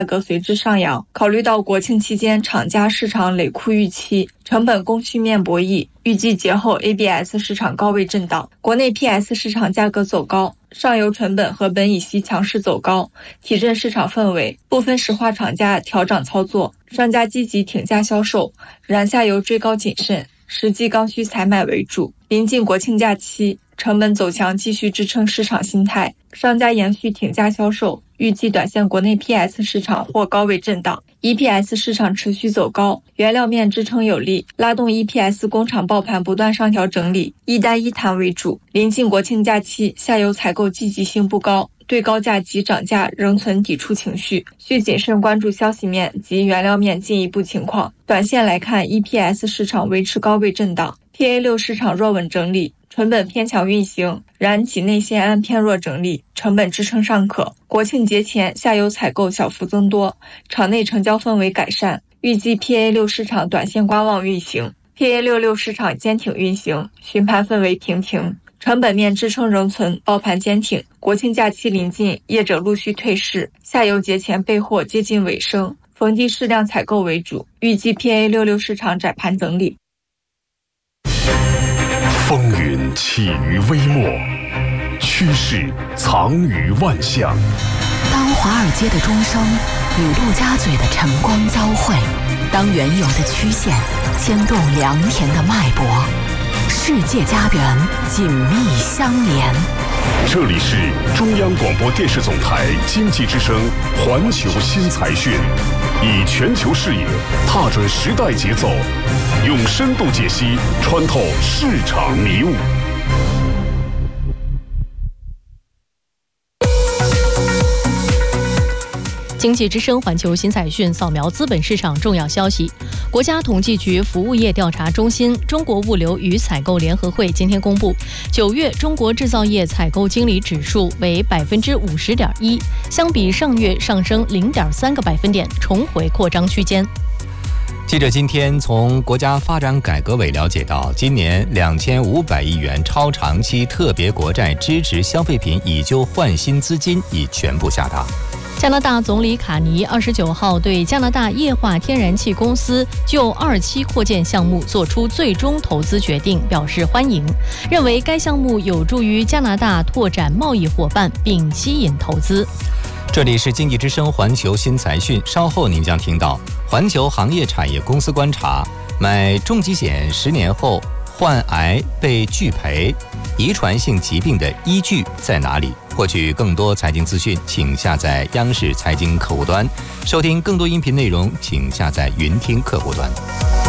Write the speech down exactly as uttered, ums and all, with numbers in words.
价格随之上扬。考虑到国庆期间厂家市场累库预期，成本供需面博弈，预计节后 A B S 市场高位震荡，国内 P S 市场价格走高，上游成本和苯乙烯强势走高，提振市场氛围。部分石化厂家调涨操作，商家积极挺价销售，然下游追高谨慎，实际刚需采买为主。临近国庆假期，成本走强继续支撑市场心态，商家延续挺价销售，预计短线国内 P S 市场或高位震荡。E P S 市场持续走高，原料面支撑有力，拉动 E P S 工厂爆盘不断上调整理，一单一谈为主。临近国庆假期，下游采购积极性不高，对高价及涨价仍存抵触情绪，需谨慎关注消息面及原料面进一步情况。短线来看 ，E P S 市场维持高位震荡 ，P A 六 市场弱稳整理。成本偏强运行，燃企内酰胺偏弱整理，成本支撑尚可。国庆节前下游采购小幅增多，场内成交氛围改善，预计 P A 六 市场短线观望运行 ，P A 六十六 市场坚挺运行，询盘氛围平平，成本面支撑仍存，爆盘坚挺。国庆假期临近，业者陆续退市，下游节前备货接近尾声，逢低适量采购为主，预计 P A 六十六 市场窄盘整理。 风云起于微末，趋势藏于万象。 当华尔街的钟声与陆家嘴的晨光交汇，当原有的曲线牵动良田的脉搏，世界家园紧密相连。 这里是中央广播电视总台经济之声环球新财讯，以全球视野踏准时代节奏，用深度解析穿透市场迷雾。 经济之声环球新财讯扫描资本市场重要消息。国家统计局服务业调查中心、中国物流与采购联合会今天公布，九月中国制造业采购经理指数为百分之五十点一，相比上月上升零点三个百分点，重回扩张区间。 记者今天从国家发展改革委了解到，今年两千五百亿元超长期特别国债支持消费品以旧换新资金已全部下达。 加拿大总理卡尼二十九号对加拿大液化天然气公司就二期扩建项目作出最终投资决定表示欢迎，认为该项目有助于加拿大拓展贸易伙伴并吸引投资。 这里是经济之声环球新财讯，稍后您将听到环球行业产业公司观察，买重疾险十年后患癌被拒赔，遗传性疾病的依据在哪里？获取更多财经资讯，请下载央视财经客户端，收听更多音频内容，请下载云听客户端。